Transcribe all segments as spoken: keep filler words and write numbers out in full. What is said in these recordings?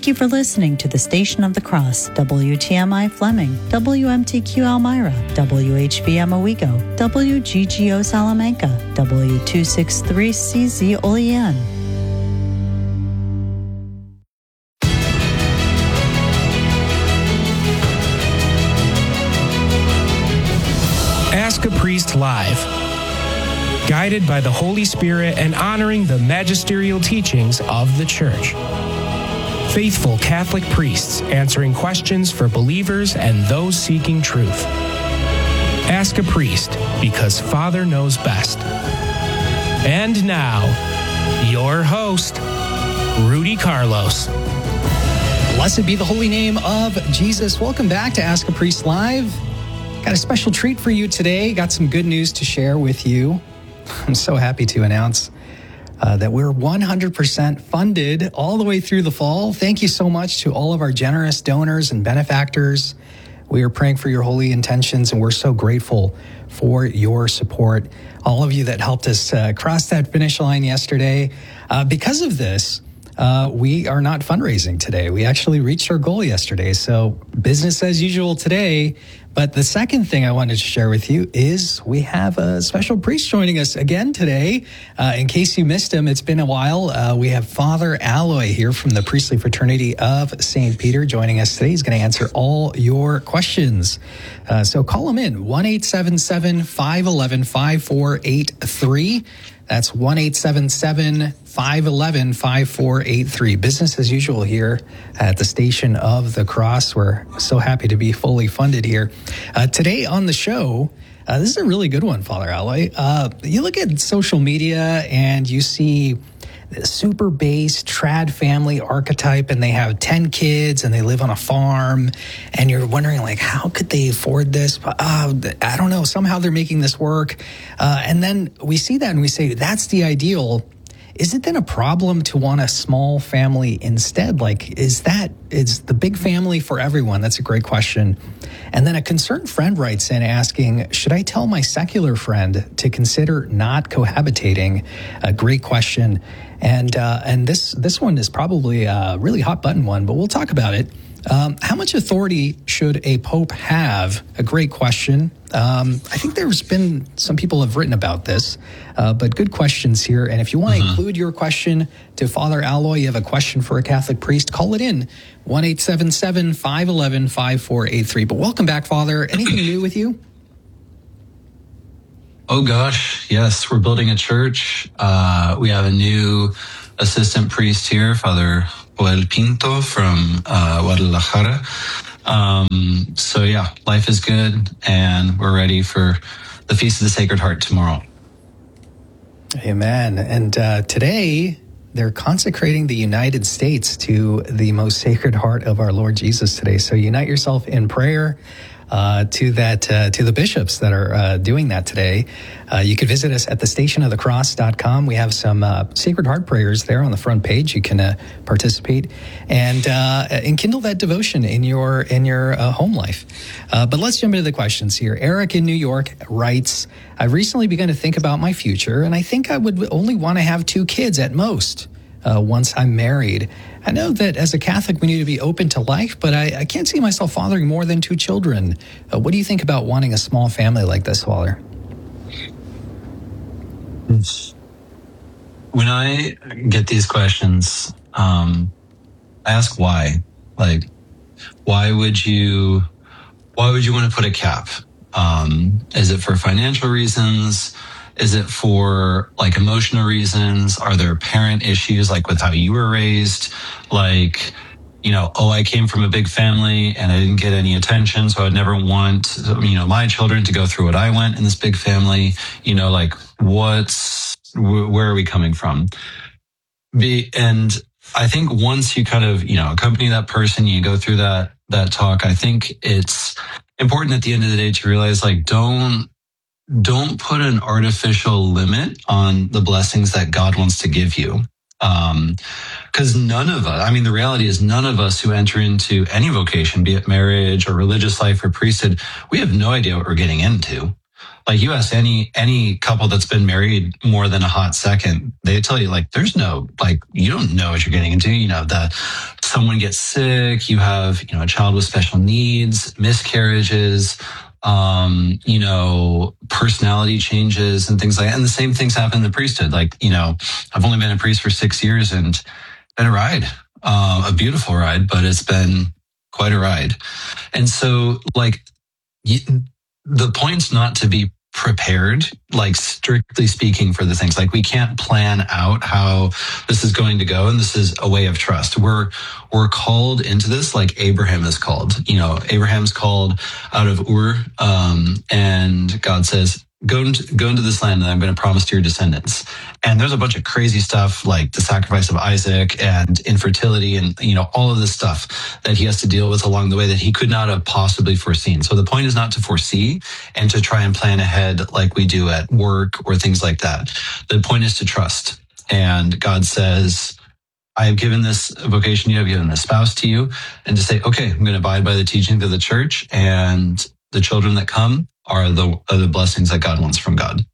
Thank you for listening to the Station of the Cross, W T M I Fleming, W M T Q Elmira, W H V M Owego, W G G O Salamanca, W two sixty-three C Z Olean. Ask a Priest Live. Guided by the Holy Spirit and honoring the magisterial teachings of the Church. Faithful Catholic priests answering questions for believers and those seeking truth. Ask a Priest, because Father knows best. And now, your host, Rudy Carlos. Blessed be the holy name of Jesus. Welcome back to Ask a Priest Live. Got a special treat for you today. Got some good news to share with you. I'm so happy to announce uh, that we're one hundred percent funded all the way through the fall. Thank you so much to all of our generous donors and benefactors. We are praying for your holy intentions, and we're so grateful for your support. All of you that helped us uh, cross that finish line yesterday. Uh, because of this, uh, we are not fundraising today. We actually reached our goal yesterday, so business as usual today. But the second thing I wanted to share with you is we have a special priest joining us again today. Uh, in case you missed him, it's been a while. Uh, we have Father Alloy here from the Priestly Fraternity of Saint Peter joining us today. He's going to answer all your questions. Uh, so call him in, one eight seven seven, five one one, five four eight three. That's one eight seven seven, five one one, five four eight three. Business as usual here at the Station of the Cross. We're so happy to be fully funded here. Uh, today on the show, uh, this is a really good one, Father Alloy. Uh, you look at social media and you see the super base trad family archetype, and they have ten kids and they live on a farm, and you're wondering, like, how could they afford this? Uh, I don't know. Somehow they're making this work. Uh, and then we see that and we say, that's the ideal. Is it then a problem to want a small family instead? Like, is that, is the big family for everyone? That's a great question. And then a concerned friend writes in asking, should I tell my secular friend to consider not cohabitating? A great question. And uh, and this this one is probably a really hot button one, but we'll talk about it. Um, how much authority should a pope have? A great question. Um, I think there's been some people have written about this, uh, but good questions here. And if you want to mm-hmm. include your question to Father Alloy, you have a question for a Catholic priest, call it in, one eight seven seven, five one one, five four eight three. But welcome back, Father. Anything new with you? Oh, gosh, yes. We're building a church. Uh, we have a new assistant priest here, Father Joel Pinto from uh, Guadalajara. Um, so, yeah, life is good, and we're ready for the Feast of the Sacred Heart tomorrow. Amen. And uh, today, they're consecrating the United States to the most Sacred Heart of our Lord Jesus today. So unite yourself in prayer. Uh, to that, uh, to the bishops that are uh, doing that today. Uh, you can visit us at the station of the cross dot com. We have some uh, Sacred Heart prayers there on the front page. You can uh, participate and uh, enkindle that devotion in your in your uh, home life. Uh, but let's jump into the questions here. Eric in New York writes, I've recently begun to think about my future, and I think I would only want to have two kids at most uh, once I'm married. I know that as a Catholic, we need to be open to life, but I, I can't see myself fathering more than two children. Uh, what do you think about wanting a small family like this, Father? When I get these questions, um, I ask why. Like, why would you, why would you want to put a cap? Um, is it for financial reasons? Is it for like emotional reasons? Are there parent issues like with how you were raised? Like, you know, oh, I came from a big family and I didn't get any attention, so I'd never want, you know, my children to go through what I went in this big family. You know, like what's, wh- where are we coming from? Be, and I think once you kind of, you know, accompany that person, you go through that, that talk, I think it's important at the end of the day to realize, like, don't, Don't put an artificial limit on the blessings that God wants to give you. Um, because none of us, I mean, the reality is none of us who enter into any vocation, be it marriage or religious life or priesthood, we have no idea what we're getting into. Like you ask any any couple that's been married more than a hot second, they tell you like there's no like you don't know what you're getting into. You know that someone gets sick, you have you know a child with special needs, miscarriages, um, you know personality changes and things like that. And the same things happen in the priesthood. Like you know I've only been a priest for six years and it's been a ride, uh, a beautiful ride, but it's been quite a ride. And so like. You, the point's not to be prepared, like strictly speaking for the things. Like we can't plan out how this is going to go. And this is a way of trust. We're, we're called into this like Abraham is called. You know, Abraham's called out of Ur. Um, and God says, go into, go into this land that I'm going to promise to your descendants. And there's a bunch of crazy stuff like the sacrifice of Isaac and infertility and, you know, all of this stuff that he has to deal with along the way that he could not have possibly foreseen. So the point is not to foresee and to try and plan ahead like we do at work or things like that. The point is to trust. And God says, I have given this vocation to you, I've given this spouse to you, and to say, okay, I'm going to abide by the teachings of the church, and the children that come are the, are the blessings that God wants from God.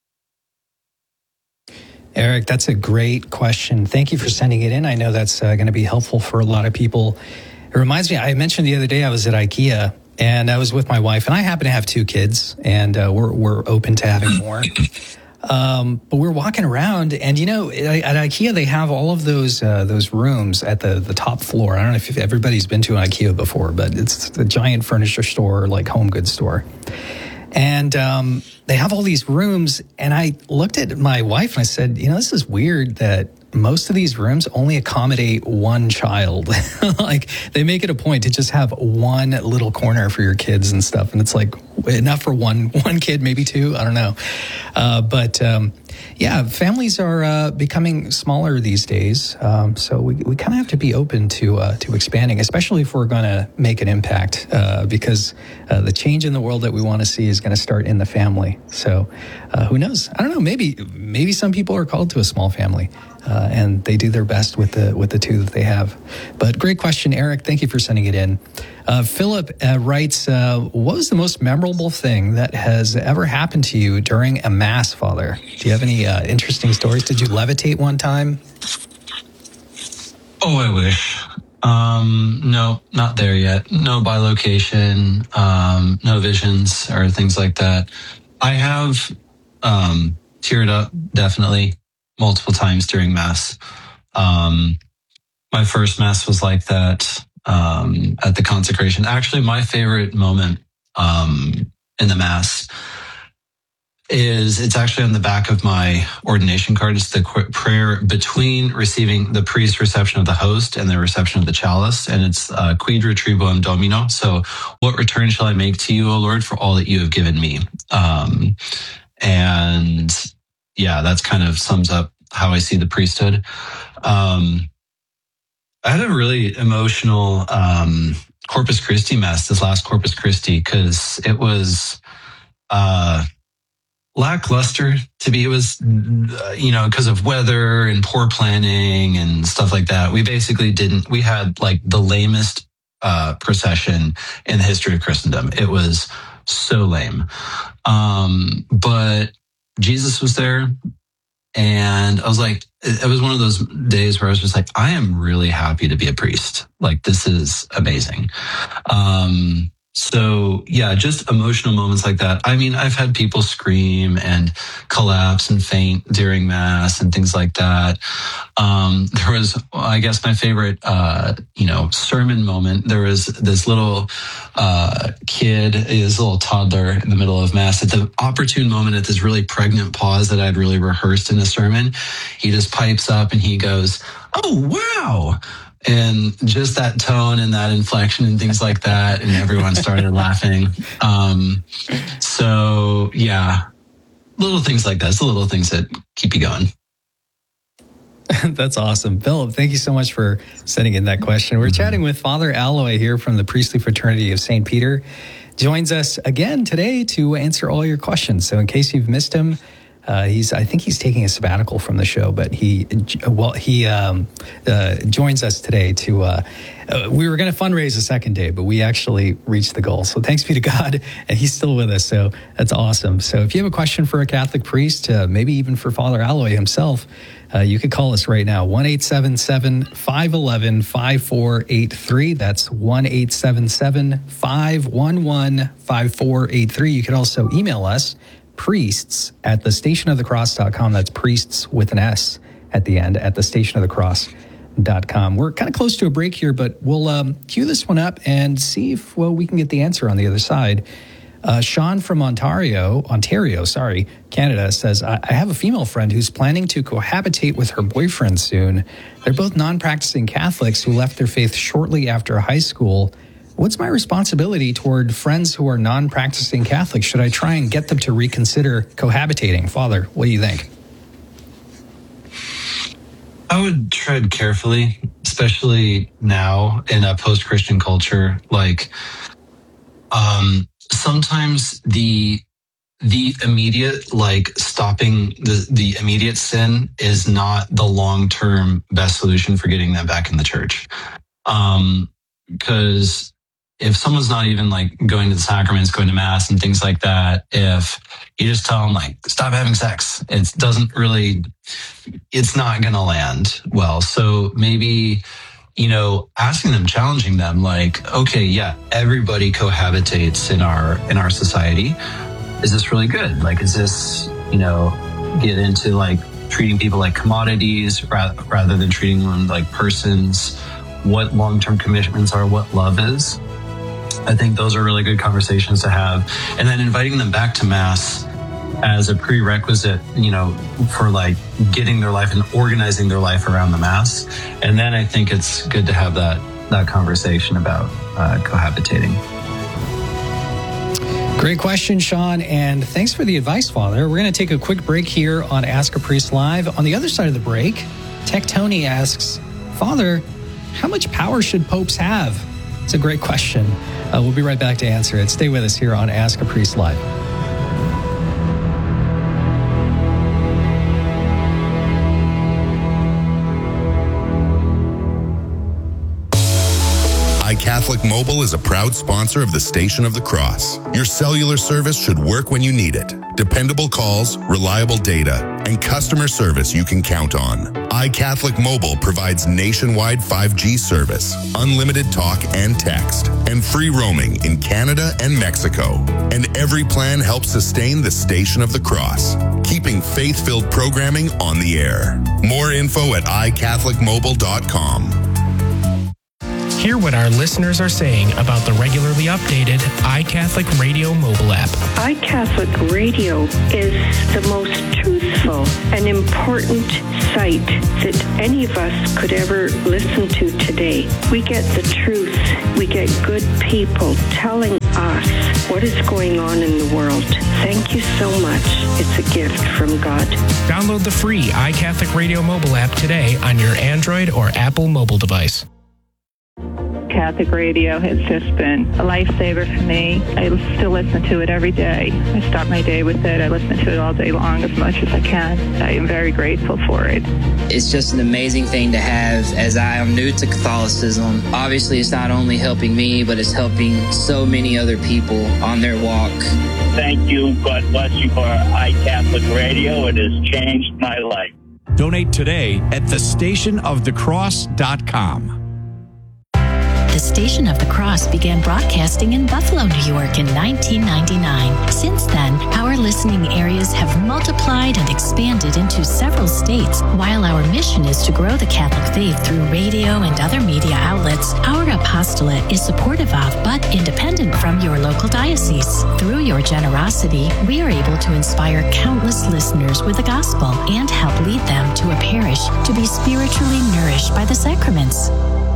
Eric, that's a great question. Thank you for sending it in. I know that's uh, going to be helpful for a lot of people. It reminds me, I mentioned the other day I was at IKEA and I was with my wife, and I happen to have two kids, and uh, we're we're open to having more. Um, but we're walking around, and you know, at, at IKEA they have all of those uh, those rooms at the the top floor. I don't know if everybody's been to an IKEA before, but it's a giant furniture store, like home goods store. And um, they have all these rooms, and I looked at my wife and I said, you know, this is weird that most of these rooms only accommodate one child. Like they make it a point to just have one little corner for your kids and stuff. And it's like enough for one, one kid, maybe two. I don't know. Uh, but um, yeah, families are uh, becoming smaller these days. Um, so we, we kind of have to be open to, uh, to expanding, especially if we're going to make an impact, uh, because uh, the change in the world that we want to see is going to start in the family. So uh, who knows? I don't know. Maybe, maybe some people are called to a small family. Uh, and they do their best with the with the two that they have. But great question, Eric. Thank you for sending it in. Uh, Philip uh, writes, uh, what was the most memorable thing that has ever happened to you during a Mass, Father? Do you have any uh, interesting stories? Did you levitate one time? Oh, I wish. Um, no, not there yet. No bilocation, um, no visions or things like that. I have um, teared up, definitely. Multiple times during Mass. Um, my first Mass was like that um, at the consecration. Actually, my favorite moment um, in the Mass is, it's actually on the back of my ordination card. It's the qu- prayer between receiving the priest's reception of the host and the reception of the chalice. And it's uh, Quid retribuam Domino. So what return shall I make to you, O Lord, for all that you have given me? Um, and yeah, that's kind of sums up how I see the priesthood. Um, I had a really emotional um, Corpus Christi Mass, this last Corpus Christi, because it was uh, lackluster to be. It was, you know, because of weather and poor planning and stuff like that. We basically didn't, we had like the lamest uh, procession in the history of Christendom. It was so lame. Um, but Jesus was there, and I was like, it was one of those days where I was just like, I am really happy to be a priest. Like, this is amazing. Um, so yeah, just emotional moments like that. I mean, I've had people scream and collapse and faint during Mass and things like that. Um, there was, I guess, my favorite, uh, you know, sermon moment. There was this little uh, kid, this little toddler in the middle of Mass at the opportune moment, at this really pregnant pause that I'd really rehearsed in a sermon. He just pipes up and he goes, "Oh, wow." And just that tone and that inflection and things like that. And everyone started laughing. Um, so yeah, little things like that. It's the little things that keep you going. That's awesome. Philip, thank you so much for sending in that question. We're mm-hmm. chatting with Father Alloy here from the Priestly Fraternity of Saint Peter. Joins us again today to answer all your questions. So in case you've missed him, Uh, he's, I think he's taking a sabbatical from the show, but he, well, he um, uh, joins us today to, uh, uh, we were going to fundraise the second day, but we actually reached the goal. So thanks be to God, and he's still with us. So that's awesome. So if you have a question for a Catholic priest, uh, maybe even for Father Alloy himself, uh, you could call us right now, one eight seven seven, five one one, five four eight three. That's one eight seven seven, five one one, five four eight three. You could also email us, priests at the station of the cross dot com. That's priests with an S at the end, at the station of the cross dot com. We're kind of close to a break here, but we'll um, cue this one up and see if, well, we can get the answer on the other side. Uh, Sean from Ontario, Ontario, sorry, Canada says, I, I have a female friend who's planning to cohabitate with her boyfriend soon. They're both non-practicing Catholics who left their faith shortly after high school. What's my responsibility toward friends who are non-practicing Catholics? Should I try and get them to reconsider cohabitating? Father, what do you think? I would tread carefully, especially now in a post-Christian culture. Like, um, sometimes the the immediate, like stopping the, the immediate sin is not the long-term best solution for getting them back in the church. Um, because if someone's not even like going to the sacraments, going to mass and things like that, if you just tell them like, stop having sex, it doesn't really, it's not going to land well. So maybe, you know, asking them, challenging them like, okay, yeah, everybody cohabitates in our, in our society. Is this really good? Like, is this, you know, get into like treating people like commodities rather, rather than treating them like persons? What long-term commitments are, what love is. I think those are really good conversations to have. And then inviting them back to Mass as a prerequisite, you know, for like getting their life and organizing their life around the Mass. And then I think it's good to have that, that conversation about uh, cohabitating. Great question, Sean, and thanks for the advice, Father. We're going to take a quick break here on Ask a Priest Live. On the other side of the break, Tech Tony asks, Father, how much power should popes have? It's a great question. Uh, we'll be right back to answer it. Stay with us here on Ask a Priest Live. iCatholic Mobile is a proud sponsor of the Station of the Cross. Your cellular service should work when you need it. Dependable calls, reliable data, and customer service you can count on. iCatholic Mobile provides nationwide five G service, unlimited talk and text, and free roaming in Canada and Mexico. And every plan helps sustain the Station of the Cross, keeping faith-filled programming on the air. More info at i catholic mobile dot com. Hear what our listeners are saying about the regularly updated iCatholic Radio mobile app. iCatholic Radio is the most truthful and important site that any of us could ever listen to today. We get the truth. We get good people telling us what is going on in the world. Thank you so much. It's a gift from God. Download the free iCatholic Radio mobile app today on your Android or Apple mobile device. Catholic radio has just been a lifesaver for me. I still listen to it every day. I start my day with it. I listen to it all day long as much as I can. I am very grateful for it. It's just an amazing thing to have, as I am new to Catholicism. Obviously, it's not only helping me, but it's helping so many other people on their walk. Thank you. God bless you for iCatholic Radio. It has changed my life. Donate today at the station of the cross dot com. The Station of the Cross began broadcasting in Buffalo, New York in nineteen ninety-nine. Since then, our listening areas have multiplied and expanded into several states. While our mission is to grow the Catholic faith through radio and other media outlets, our apostolate is supportive of but independent from your local diocese. Through your generosity, we are able to inspire countless listeners with the gospel and help lead them to a parish to be spiritually nourished by the sacraments.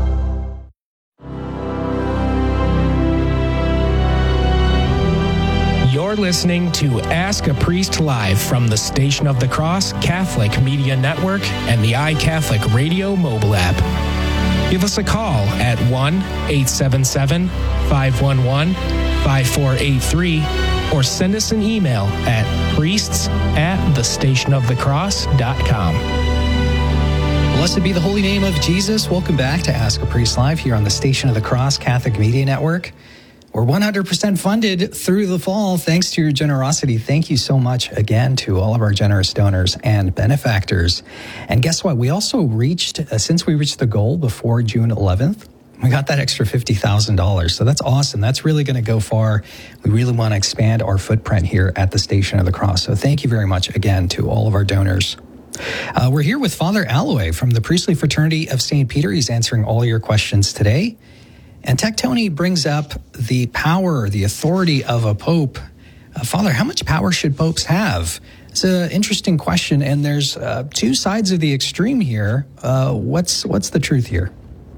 You're listening to Ask a Priest Live from the Station of the Cross Catholic Media Network and the iCatholic Radio mobile app. Give us a call at one eight seven seven, five one one, five four eight three or send us an email at priests at the station of the cross dot com. Blessed be the holy name of Jesus. Welcome back to Ask a Priest Live here on the Station of the Cross Catholic Media Network. We're one hundred percent funded through the fall thanks to your generosity. Thank you so much again to all of our generous donors and benefactors. And guess what? We also reached, uh, since we reached the goal before June eleventh, we got that extra fifty thousand dollars. So that's awesome. That's really going to go far. We really want to expand our footprint here at the Station of the Cross. So thank you very much again to all of our donors. Uh, we're here with Father Alloway from the Priestly Fraternity of Saint Peter. He's answering all your questions today. And Tech Tony brings up the power, the authority of a pope. Uh, Father, how much power should popes have? It's an interesting question, and there's uh, two sides of the extreme here. Uh, what's what's the truth here?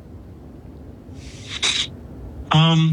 Um,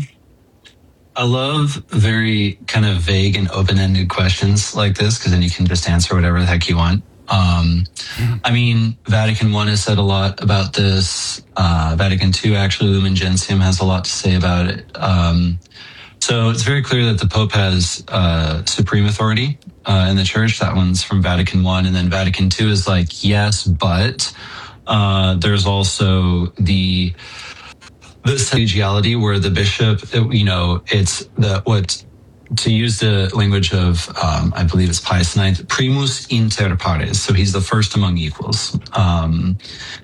I love very kind of vague and open-ended questions like this, because then you can just answer whatever the heck you want. Um, I mean, Vatican One has said a lot about this. Uh, Vatican Two, actually, Lumen Gentium has a lot to say about it. Um, so it's very clear that the Pope has uh, supreme authority uh, in the Church. That one's from Vatican One, and then Vatican Two is like, yes, but uh, there's also the the collegiality where the bishop, you know, it's the what. To use the language of, um, I believe it's Pius the ninth, primus inter pares. So he's the first among equals. Um,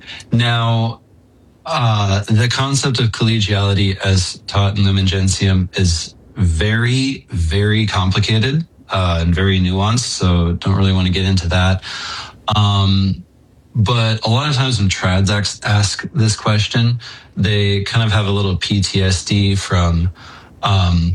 now, uh, the concept of collegiality as taught in Lumen Gentium is very, very complicated uh, and very nuanced. So don't really want to get into that. Um, but a lot of times when trads ask, ask this question, they kind of have a little P T S D from, um,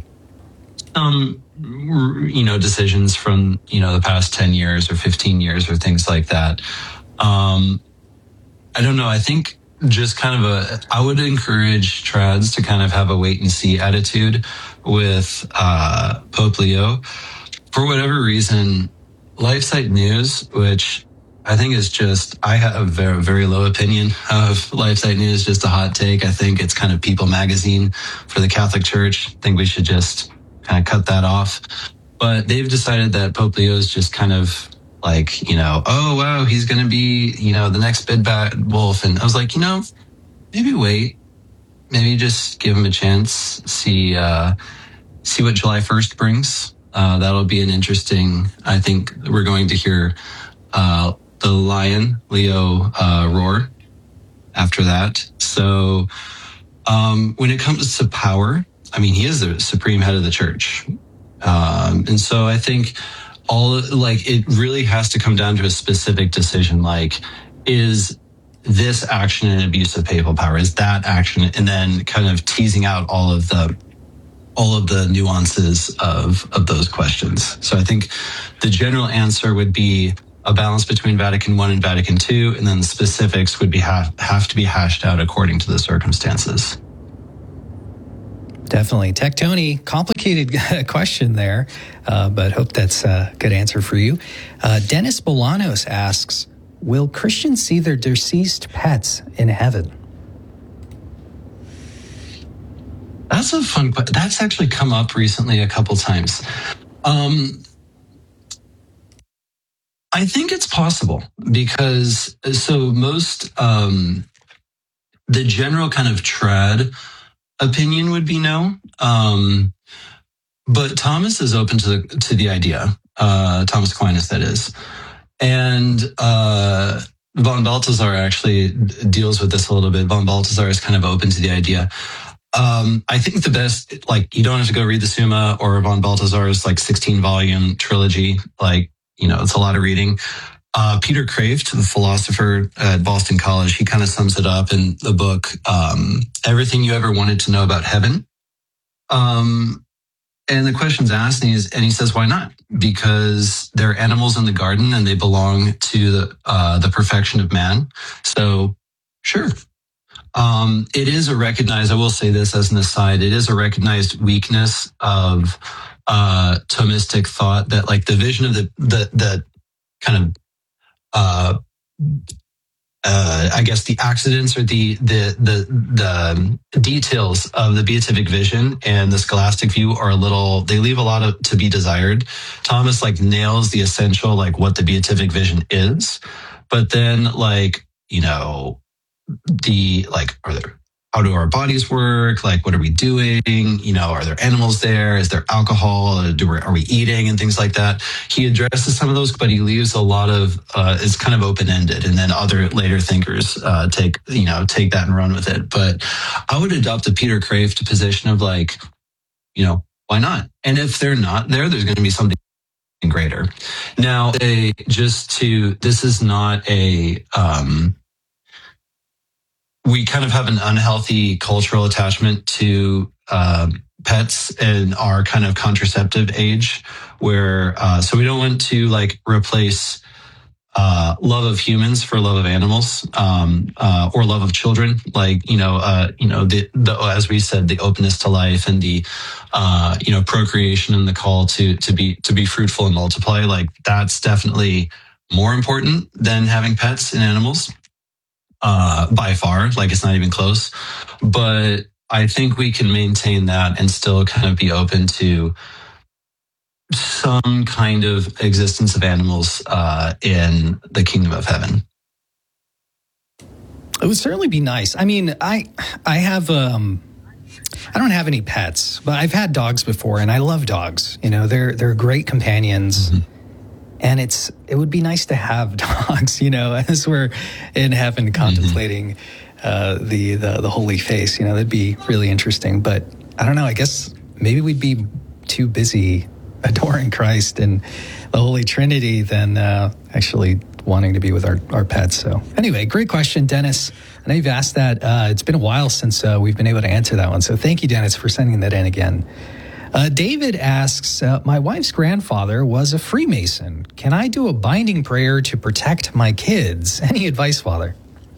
Um, you know, decisions from, you know, the past ten years or fifteen years or things like that. Um, I don't know. I think just kind of a, I would encourage trads to kind of have a wait and see attitude with uh, Pope Leo. For whatever reason, LifeSite News, which I think is just, I have a very, very low opinion of LifeSite News, just a hot take. I think it's kind of People magazine for the Catholic Church. I think we should just kind of cut that off. But they've decided that Pope Leo is just kind of like, you know, oh, wow, he's going to be, you know, the next big bad wolf. And I was like, you know, maybe wait, maybe just give him a chance, see, uh, see what July first brings. Uh, that'll be an interesting, I think we're going to hear, uh, the lion, Leo, uh, roar after that. So, um, when it comes to power, I mean, he is the supreme head of the Church. Um, and so I think all like it really has to come down to a specific decision. Like, is this action an abuse of papal power? Is that action? And then kind of teasing out all of the, all of the nuances of, of those questions. So I think the general answer would be a balance between Vatican One and Vatican Two, and then the specifics would be have, have to be hashed out according to the circumstances. Definitely. Tech Tony, complicated question there, uh, but hope that's a good answer for you. Uh, Dennis Bolanos asks, will Christians see their deceased pets in heaven? That's a fun question. That's actually come up recently a couple times. Um, I think it's possible because, so most, um, the general kind of trad opinion would be no. Um, but Thomas is open to the, to the idea, uh, Thomas Aquinas, that is. And, uh, Von Balthasar actually deals with this a little bit. Von Balthasar is kind of open to the idea. Um, I think the best, like, you don't have to go read the Summa or Von Balthasar's like sixteen volume trilogy. Like, you know, it's a lot of reading. Uh, Peter Kraft, the philosopher at Boston College, he kind of sums it up in the book, um, Everything You Ever Wanted to Know About Heaven. Um, and the question's asked, and, he's, and he says, why not? Because they're animals in the garden and they belong to the, uh, the perfection of man. So, sure. Um, it is a recognized, I will say this as an aside, it is a recognized weakness of uh, Thomistic thought that like the vision of the, the, the kind of Uh, uh, I guess the accidents or the the the the details of the beatific vision and the scholastic view are a little. They leave a lot of to be desired. Thomas like nails the essential, like what the beatific vision is, but then like you know the like are there. How do our bodies work? Like, what are we doing? You know, are there animals there? Is there alcohol? Do we, are we eating and things like that? He addresses some of those, but he leaves a lot of, uh, it's kind of open-ended. And then other later thinkers uh, take, you know, take that and run with it. But I would adopt the Peter Kraft position of like, you know, why not? And if they're not there, there's going to be something greater. Now, they, just to, this is not a, um, we kind of have an unhealthy cultural attachment to uh, pets in our kind of contraceptive age, where uh, so we don't want to like replace uh, love of humans for love of animals, um, uh, or love of children. Like you know, uh, you know, the, the as we said, the openness to life and the uh, you know procreation and the call to to be to be fruitful and multiply. Like that's definitely more important than having pets and animals. Uh, by far, like it's not even close. But I think we can maintain that and still kind of be open to some kind of existence of animals uh, in the kingdom of heaven. It would certainly be nice. I mean, I I have um, I don't have any pets, but I've had dogs before, and I love dogs. You know, they're they're great companions. Mm-hmm. And it's it would be nice to have dogs, you know, as we're in heaven contemplating mm-hmm. uh, the, the the holy face. You know, that'd be really interesting. But I don't know. I guess maybe we'd be too busy adoring Christ and the Holy Trinity than uh, actually wanting to be with our, our pets. So anyway, great question, Dennis. I know you've asked that. Uh, it's been a while since uh, we've been able to answer that one. So thank you, Dennis, for sending that in again. Uh, David asks, uh, my wife's grandfather was a Freemason. Can I do a binding prayer to protect my kids? Any advice, Father?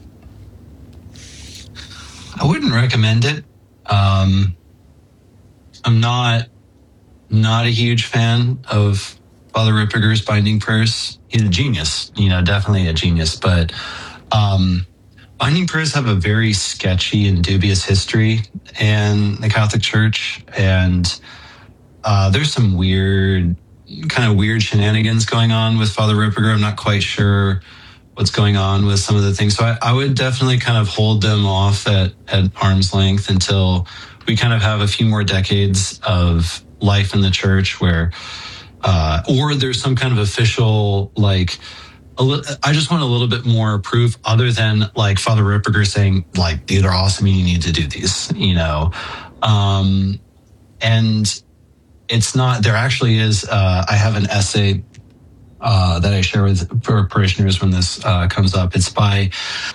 I wouldn't recommend it. Um, I'm not not a huge fan of Father Ripperger's binding prayers. He's a genius, you know, definitely a genius. But um, binding prayers have a very sketchy and dubious history in the Catholic Church, and Uh, there's some weird, kind of weird shenanigans going on with Father Ripperger. I'm not quite sure what's going on with some of the things. So I, I would definitely kind of hold them off at, at arm's length until we kind of have a few more decades of life in the church where, uh, or there's some kind of official, like, a li- I just want a little bit more proof other than like Father Ripperger saying like, these are awesome, you need to do these, you know? Um, and It's not, there actually is, uh, I have an essay uh, that I share with parishioners when this uh, comes up. It's by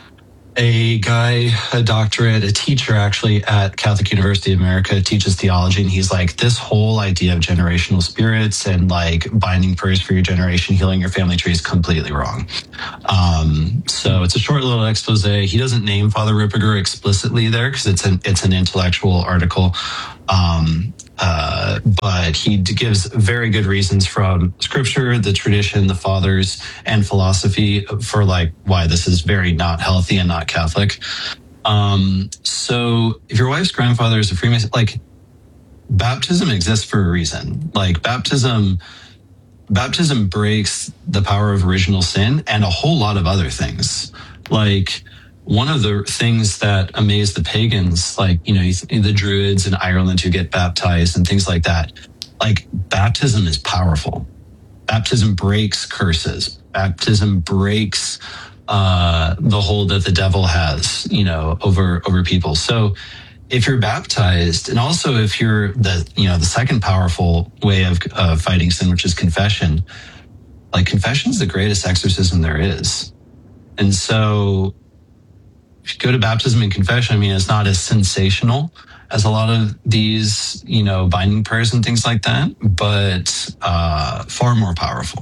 a guy, a doctorate, a teacher actually at Catholic University of America, teaches theology. And he's like, this whole idea of generational spirits and like binding prayers for your generation, healing your family tree is completely wrong. Um, so it's a short little expose. He doesn't name Father Ripperger explicitly there because it's an, it's an intellectual article. Um, Uh, but he gives very good reasons from scripture, the tradition, the fathers, and philosophy for like why this is very not healthy and not Catholic. Um, so if your wife's grandfather is a Freemason, like baptism exists for a reason. Like baptism, baptism breaks the power of original sin and a whole lot of other things. Like, one of the things that amazed the pagans, like, you know, the Druids in Ireland who get baptized and things like that, like baptism is powerful. Baptism breaks curses. Baptism breaks uh, the hold that the devil has, you know, over, over people. So if you're baptized, and also if you're the, you know, the second powerful way of uh, fighting sin, which is confession, like confession is the greatest exorcism there is. And so if you go to baptism and confession, I mean, it's not as sensational as a lot of these, you know, binding prayers and things like that, but uh, far more powerful.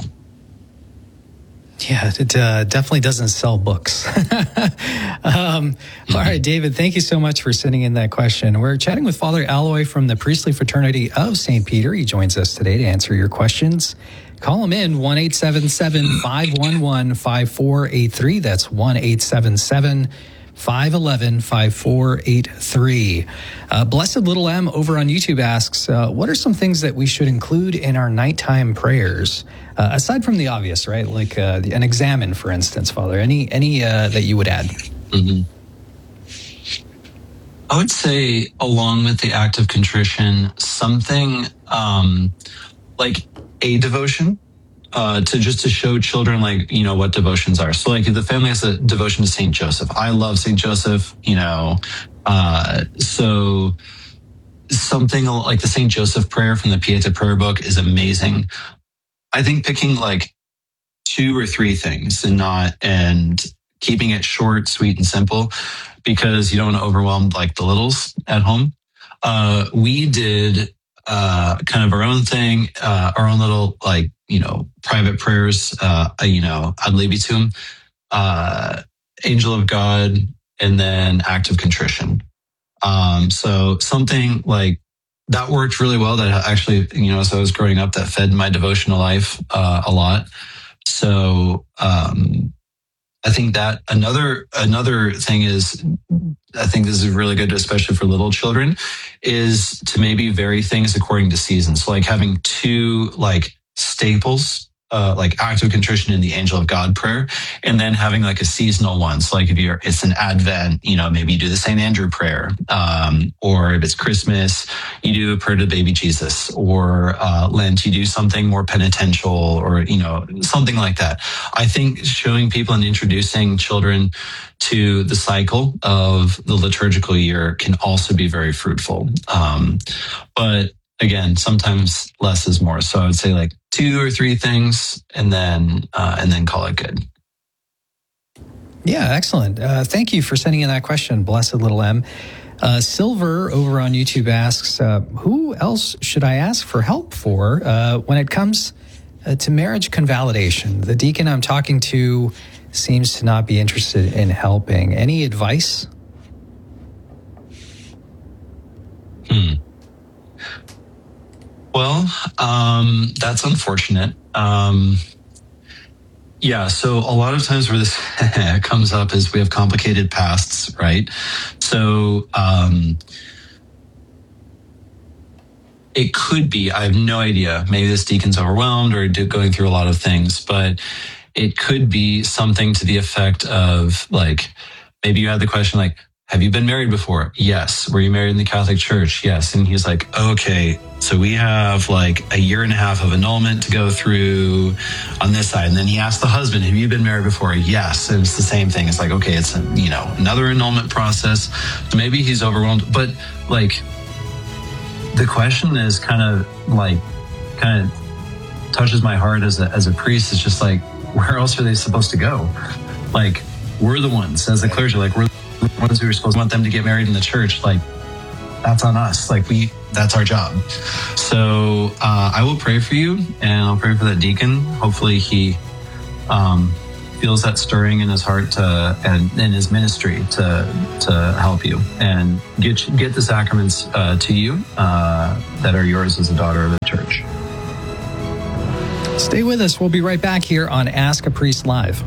Yeah, it uh, definitely doesn't sell books. um, mm-hmm. All right, David, thank you so much for sending in that question. We're chatting with Father Alloy from the Priestly Fraternity of Saint Peter. He joins us today to answer your questions. Call them in, one eight seven seven, five one one, five four eight three. That's one eight seven seven, five one one, five four eight three. Uh, Blessed Little M over on YouTube asks, uh, what are some things that we should include in our nighttime prayers? Uh, aside from the obvious, right? Like uh, an examen, for instance, Father. Any any uh, that you would add? Mm-hmm. I would say, along with the act of contrition, something um, like a devotion. Uh, to just to show children, like, you know, what devotions are. So like if the family has a devotion to Saint Joseph, I love Saint Joseph, you know, uh, so something like the Saint Joseph prayer from the Pieta prayer book is amazing. I think picking like two or three things and not, and keeping it short, sweet, and simple, because you don't want to overwhelm like the littles at home. Uh, we did uh, kind of our own thing, uh, our own little like, you know, private prayers, uh, you know, Ad libitum, uh, Angel of God, and then Act of Contrition. Um, so something like that worked really well. That actually, you know, as I was growing up, that fed my devotional life uh, a lot. So um, I think that another another thing is, I think this is really good, especially for little children, is to maybe vary things according to seasons. So like having two like staples, uh, like Act of Contrition and the Angel of God prayer, and then having like a seasonal one. So like if you're, it's an Advent, you know, maybe you do the Saint Andrew prayer, um, or if it's Christmas, you do a prayer to baby Jesus, or uh, Lent, you do something more penitential, or, you know, something like that. I think showing people and introducing children to the cycle of the liturgical year can also be very fruitful. Um, but again, sometimes less is more. So I would say like two or three things, and then uh, and then call it good. Yeah, excellent. Uh, thank you for sending in that question, Blessed Little M. Uh, Silver over on YouTube asks, uh, who else should I ask for help for uh, when it comes uh, to marriage convalidation? The deacon I'm talking to seems to not be interested in helping. Any advice? Hmm. Well, um, that's unfortunate. Um, yeah, so a lot of times where this comes up is we have complicated pasts, right? So um, it could be, I have no idea, maybe this deacon's overwhelmed or going through a lot of things, but it could be something to the effect of like, maybe you had the question like, have you been married before? Yes. Were you married in the Catholic Church? Yes. And he's like, okay, so we have like a year and a half of annulment to go through on this side. And then he asked the husband, have you been married before? Yes. And it's the same thing. It's like, okay, it's, a, you know, another annulment process. So maybe he's overwhelmed, but like the question is kind of like, kind of touches my heart as a, as a priest. It's just like, where else are they supposed to go? Like, we're the ones as the clergy, like we're the ones who are supposed to want them to get married in the church. Like, that's on us. Like we, that's our job. So uh, I will pray for you, and I'll pray for that deacon. Hopefully he um, feels that stirring in his heart to, and in his ministry to to help you and get get the sacraments uh, to you uh, that are yours as a daughter of the church. Stay with us. We'll be right back here on Ask a Priest Live.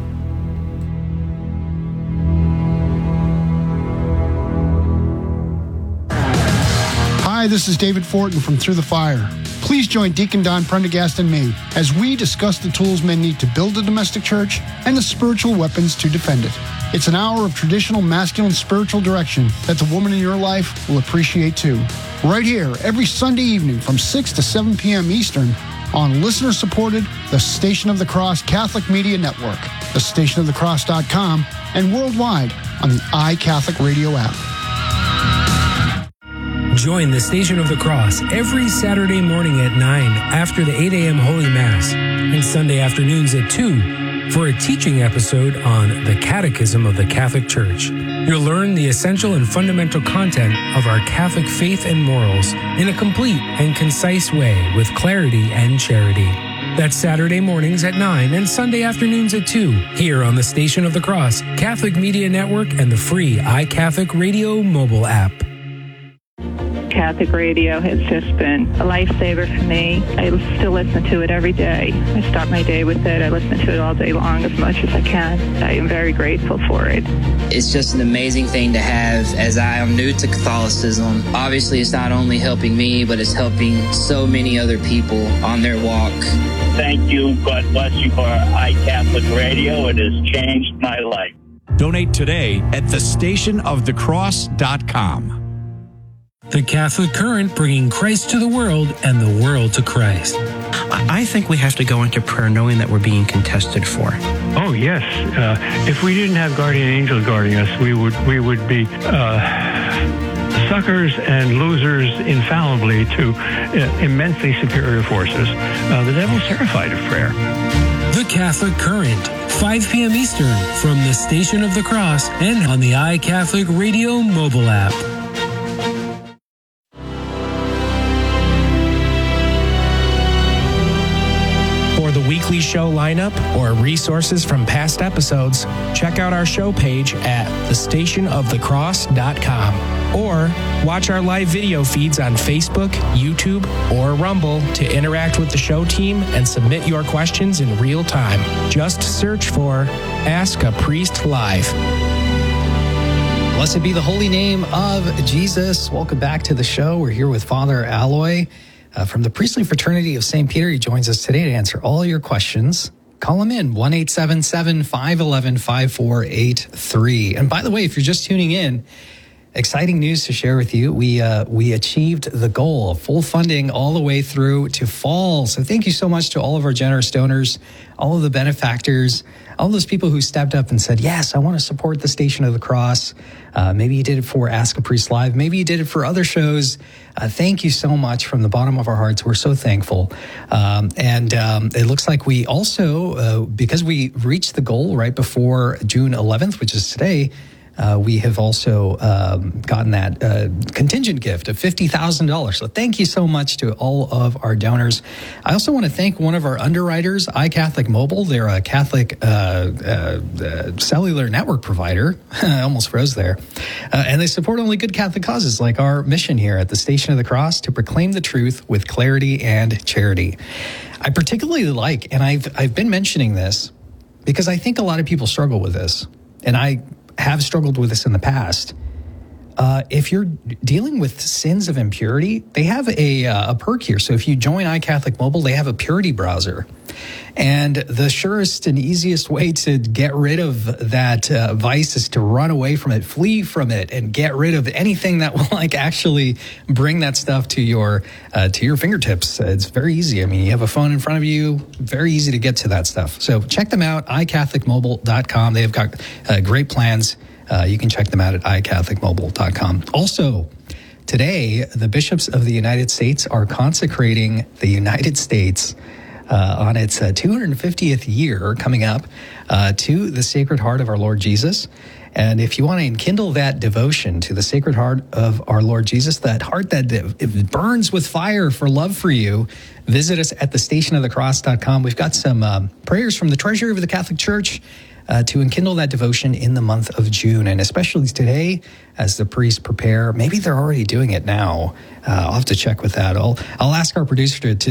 Hi, this is David Fortin from Through the Fire. Please join Deacon Don Prendergast and me as we discuss the tools men need to build a domestic church and the spiritual weapons to defend it. It's an hour of traditional masculine spiritual direction that the woman in your life will appreciate too. Right here, every Sunday evening from six to seven p.m. Eastern on listener-supported The Station of the Cross Catholic Media Network, the station of the cross dot com, and worldwide on the iCatholic Radio app. Join the Station of the Cross every Saturday morning at nine after the eight a.m. Holy Mass and Sunday afternoons at two for a teaching episode on the Catechism of the Catholic Church. You'll learn the essential and fundamental content of our Catholic faith and morals in a complete and concise way with clarity and charity. That's Saturday mornings at nine and Sunday afternoons at two here on the Station of the Cross Catholic Media Network and the free iCatholic Radio mobile app. Catholic radio has just been a lifesaver for me. I still listen to it every day. I start my day with it. I listen to it all day long as much as I can. I am very grateful for it. It's just an amazing thing to have, as I am new to Catholicism. Obviously, it's not only helping me, but it's helping so many other people on their walk. Thank you. God bless you for iCatholic Radio. It has changed my life. Donate today at the station of the cross dot com. The Catholic Current, bringing Christ to the world and the world to Christ. I think we have to go into prayer knowing that we're being contested for. Oh, yes. Uh, if we didn't have guardian angels guarding us, we would we would be uh, suckers and losers infallibly to uh, immensely superior forces. Uh, the devil's terrified of prayer. The Catholic Current, five p.m. Eastern, from the Station of the Cross and on the iCatholic Radio mobile app. For the weekly show lineup or resources from past episodes, check out our show page at the station of the cross dot com or watch our live video feeds on Facebook, YouTube, or Rumble to interact with the show team and submit your questions in real time. Just search for Ask a Priest Live. Blessed be the holy name of Jesus. Welcome back to the show. We're here with Father Alloy uh, from the Priestly Fraternity of Saint Peter. He joins us today to answer all your questions. Call him in, one eight seven seven, five one one, five four eight three. And by the way, if you're just tuning in, exciting news to share with you. We uh, we achieved the goal of full funding all the way through to fall. So thank you so much to all of our generous donors, all of the benefactors, all those people who stepped up and said, yes, I want to support the Station of the Cross. Uh, maybe you did it for Ask a Priest Live. Maybe you did it for other shows. Uh, thank you so much from the bottom of our hearts. We're so thankful. Um, and um, it looks like we also, uh, because we reached the goal right before June eleventh, which is today, Uh, we have also um, gotten that uh, contingent gift of fifty thousand dollars. So thank you so much to all of our donors. I also want to thank one of our underwriters, iCatholic Mobile. They're a Catholic uh, uh, uh, cellular network provider. I almost froze there. Uh, and they support only good Catholic causes like our mission here at the Station of the Cross to proclaim the truth with clarity and charity. I particularly like, and I've, I've been mentioning this because I think a lot of people struggle with this. And I have struggled with this in the past. Uh, if you're dealing with sins of impurity, they have a, uh, a perk here. So if you join iCatholic Mobile, they have a purity browser. And the surest and easiest way to get rid of that uh, vice is to run away from it, flee from it, and get rid of anything that will like actually bring that stuff to your uh, to your fingertips. It's very easy. I mean, you have a phone in front of you, very easy to get to that stuff. So check them out, i catholic mobile dot com. They've got uh, great plans. Uh, you can check them out at i catholic mobile dot com. Also, today, the bishops of the United States are consecrating the United States uh, on its uh, two hundred fiftieth year coming up uh, to the Sacred Heart of our Lord Jesus. And if you want to enkindle that devotion to the Sacred Heart of our Lord Jesus, that heart that it burns with fire for love for you, visit us at the station of the cross dot com. We've got some um, prayers from the Treasury of the Catholic Church Uh, to enkindle that devotion in the month of June, and especially today as the priests prepare. Maybe they're already doing it now. Uh, I'll have to check with that. I'll, I'll ask our producer to, to